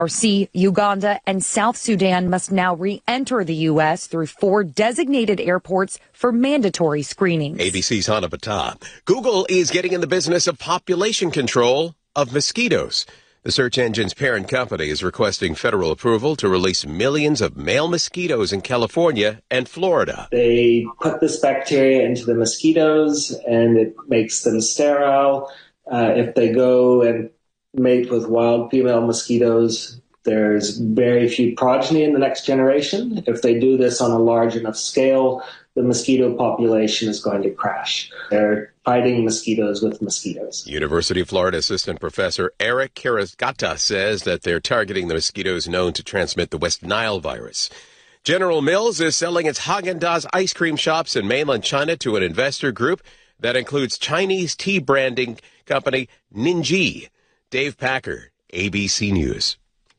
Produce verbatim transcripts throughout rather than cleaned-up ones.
C, Uganda and South Sudan must now re-enter the U S through four designated airports for mandatory screenings. A B C's Hannah Bata. Google is getting in the business of population control of mosquitoes. The search engine's parent company is requesting federal approval to release millions of male mosquitoes in California and Florida. They put this bacteria into the mosquitoes and it makes them sterile. Uh, if they go and mate with wild female mosquitoes, there's very few progeny in the next generation. If they do this on a large enough scale, the mosquito population is going to crash. They're fighting mosquitoes with mosquitoes. University of Florida Assistant Professor Eric Karagata says that they're targeting the mosquitoes known to transmit the West Nile virus. General Mills is selling its Häagen-Dazs ice cream shops in mainland China to an investor group that includes Chinese tea branding company Ningyi. Dave Packer, A B C News.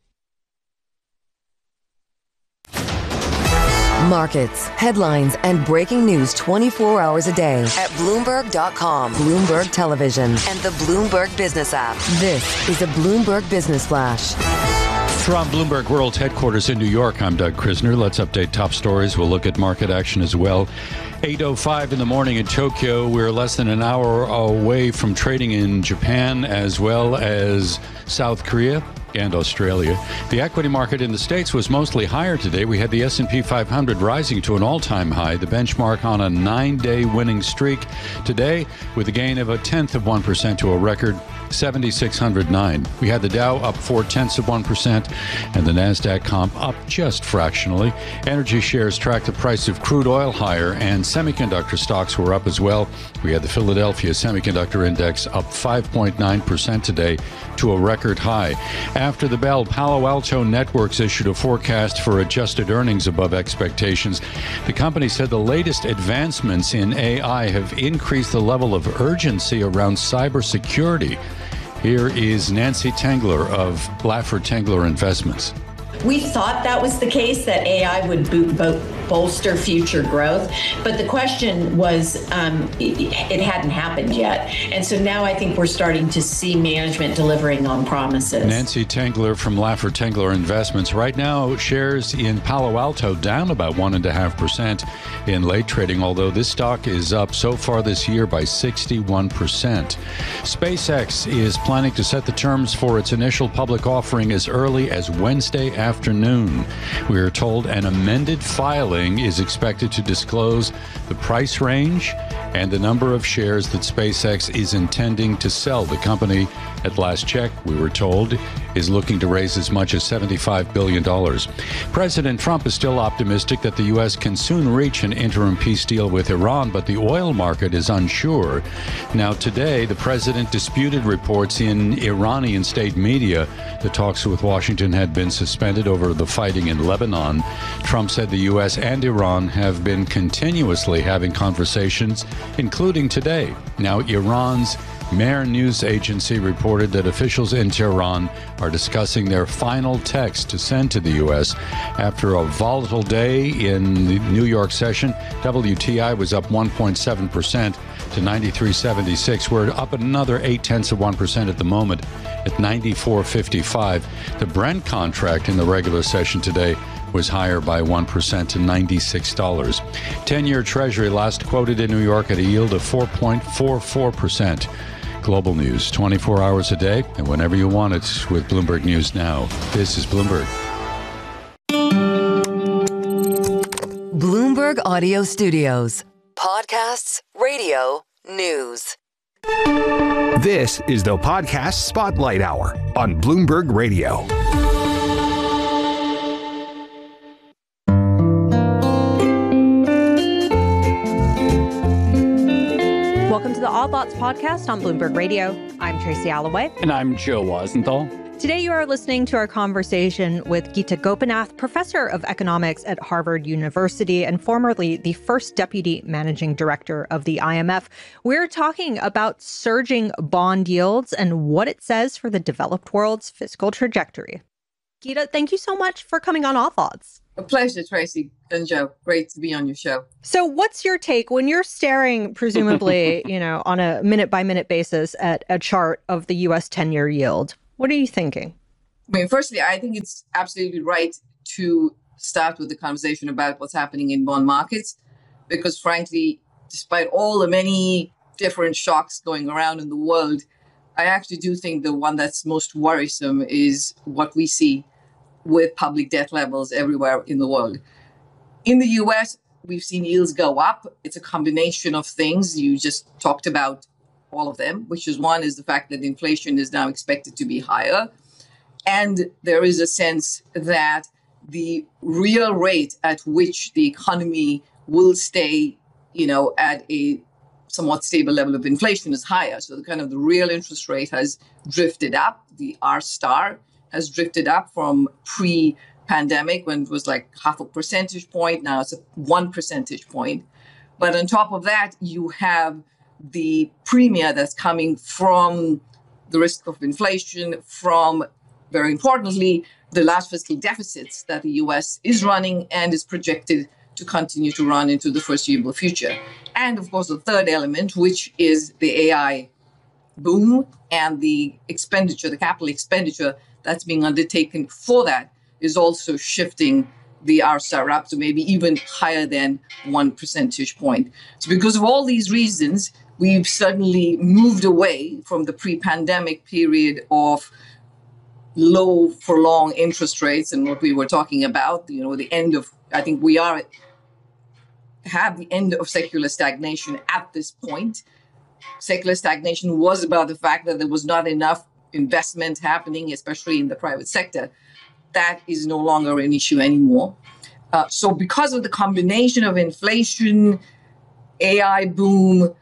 Markets, headlines, and breaking news twenty-four hours a day at Bloomberg dot com, Bloomberg Television, and the Bloomberg Business app. This is a Bloomberg Business Flash. From Bloomberg World's headquarters in New York, I'm Doug Krisner. Let's update top stories. We'll look at market action as well. eight oh five in the morning in Tokyo. We're less than an hour away from trading in Japan as well as South Korea and Australia. The equity market in the States was mostly higher today. We had the S and P five hundred rising to an all-time high, the benchmark on a nine-day winning streak today with a gain of a tenth of one percent to a record seven thousand six hundred nine. We had the Dow up four-tenths of one percent and the NASDAQ comp up just fractionally. Energy shares tracked the price of crude oil higher and semiconductor stocks were up as well. We had the Philadelphia Semiconductor Index up five point nine percent today to a record high. After the bell, Palo Alto Networks issued a forecast for adjusted earnings above expectations. The company said the latest advancements in A I have increased the level of urgency around cybersecurity. Here is Nancy Tengler of Laffer Tengler Investments. We thought that was the case, that A I would bo- bo- bolster future growth. But the question was, um, it, it hadn't happened yet. And so now I think we're starting to see management delivering on promises. Nancy Tengler from Laffer Tengler Investments. Right now, shares in Palo Alto down about one point five percent in late trading, although this stock is up so far this year by sixty-one percent. SpaceX is planning to set the terms for its initial public offering as early as Wednesday afternoon. We are told an amended filing is expected to disclose the price range and the number of shares that SpaceX is intending to sell. The company, at last check, we were told, is looking to raise as much as seventy-five billion dollars. President Trump is still optimistic that the U S can soon reach an interim peace deal with Iran, but the oil market is unsure. Now, today, the president disputed reports in Iranian state media that talks with Washington had been suspended over the fighting in Lebanon. Trump said the U S and Iran have been continuously having conversations, including today. Now, Iran's Mehr News Agency reported that officials in Tehran are discussing their final text to send to the U S. After a volatile day in the New York session, W T I was up one point seven percent to ninety-three seventy-six. We're up another eight tenths of one percent at the moment at ninety-four fifty-five. The Brent contract in the regular session today was higher by one percent to ninety-six dollars. ten-year Treasury last quoted in New York at a yield of four point four four percent. Global news, twenty-four hours a day, and whenever you want it with Bloomberg News Now. This is Bloomberg. Bloomberg Audio Studios. Podcasts, radio, news. This is the Podcast Spotlight Hour on Bloomberg Radio. Welcome to the Odd Lots podcast on Bloomberg Radio. I'm Tracy Alloway. And I'm Joe Wasenthal. Today you are listening to our conversation with Geeta Gopinath, professor of economics at Harvard University and formerly the first deputy managing director of the I M F. We're talking about surging bond yields and what it says for the developed world's fiscal trajectory. Geeta, thank you so much for coming on Odd Lots. A pleasure, Tracy and Joe. Great to be on your show. So what's your take when you're staring, presumably, you know, on a minute by minute basis at a chart of the U S ten-year yield? What are you thinking? I mean, firstly, I think it's absolutely right to start with the conversation about what's happening in bond markets, because frankly, despite all the many different shocks going around in the world, I actually do think the one that's most worrisome is what we see with public debt levels everywhere in the world. In the U S, we've seen yields go up. It's a combination of things. You just talked about all of them, which is one is the fact that inflation is now expected to be higher. And there is a sense that the real rate at which the economy will stay, you know, at a somewhat stable level of inflation is higher. So the kind of the real interest rate has drifted up. The R star has drifted up from pre-pandemic when it was like half a percentage point. Now it's a one percentage point. But on top of that, you have the premium that's coming from the risk of inflation, from, very importantly, the large fiscal deficits that the U S is running and is projected to continue to run into the foreseeable future. And of course, the third element, which is the A I boom and the expenditure, the capital expenditure that's being undertaken for that, is also shifting the R star up to maybe even higher than one percentage point. So because of all these reasons, we've suddenly moved away from the pre-pandemic period of low for long interest rates and what we were talking about, you know, the end of, I think we are, have the end of secular stagnation at this point. Secular stagnation was about the fact that there was not enough investment happening, especially in the private sector. That is no longer an issue anymore. Uh, so because of the combination of inflation, A I boom,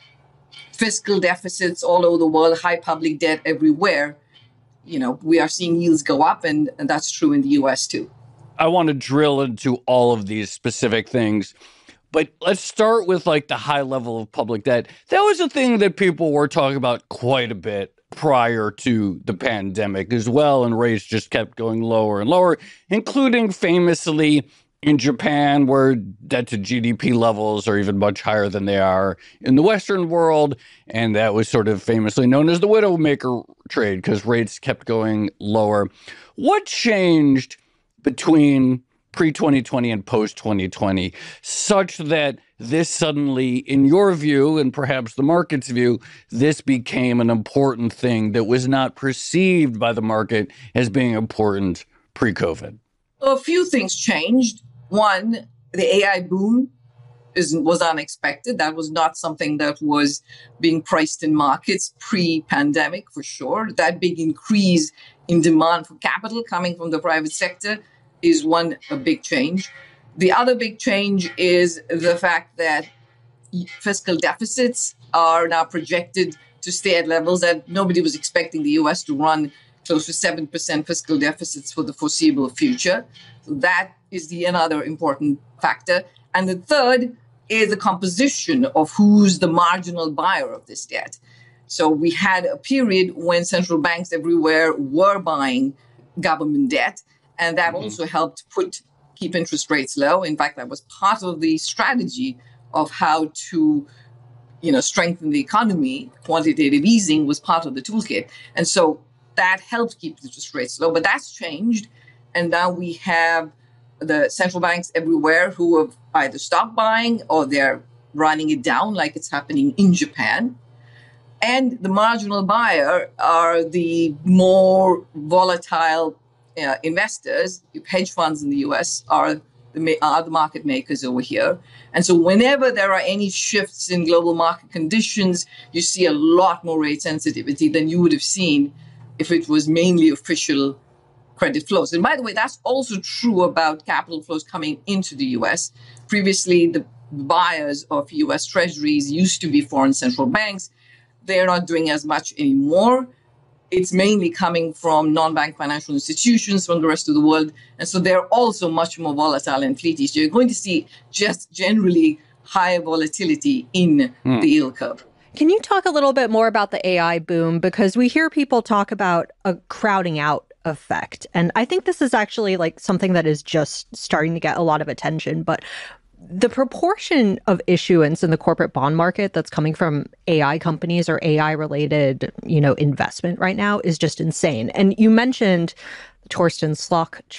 fiscal deficits all over the world, high public debt everywhere, you know, we are seeing yields go up, and, and that's true in the U S too. I want to drill into all of these specific things, but let's start with like the high level of public debt. That was a thing that people were talking about quite a bit prior to the pandemic as well, and rates just kept going lower and lower, including famously in Japan, where debt to G D P levels are even much higher than they are in the Western world. And that was sort of famously known as the widowmaker trade because rates kept going lower. What changed between pre twenty twenty and post twenty twenty such that this suddenly, in your view, and perhaps the market's view, this became an important thing that was not perceived by the market as being important pre-COVID? A few things changed. One, the A I boom is, was unexpected. That was not something that was being priced in markets pre-pandemic, for sure. That big increase in demand for capital coming from the private sector is one a big change. The other big change is the fact that fiscal deficits are now projected to stay at levels that nobody was expecting the U S to run close to seven percent fiscal deficits for the foreseeable future. So that is the another important factor. And the third is the composition of who's the marginal buyer of this debt. So we had a period when central banks everywhere were buying government debt, and that mm-hmm. also helped put keep interest rates low. In fact, that was part of the strategy of how to, you know, strengthen the economy. Quantitative easing was part of the toolkit. And so that helped keep interest rates low. But that's changed. And now we have the central banks everywhere who have either stopped buying or they're running it down like it's happening in Japan. And the marginal buyer are the more volatile Uh, investors. Hedge funds in the U S are the, are the market makers over here. And so whenever there are any shifts in global market conditions, you see a lot more rate sensitivity than you would have seen if it was mainly official credit flows. And by the way, that's also true about capital flows coming into the U S. Previously, the buyers of U S treasuries used to be foreign central banks. They're not doing as much anymore. It's mainly coming from non-bank financial institutions from the rest of the world. And so they're also much more volatile and fleety. So you're going to see just generally higher volatility in mm. the yield curve. Can you talk a little bit more about the A I boom? Because we hear people talk about a crowding out effect. And I think this is actually like something that is just starting to get a lot of attention. But the proportion of issuance in the corporate bond market that's coming from A I companies or A I related, you know, investment right now is just insane. And you mentioned Torsten Slok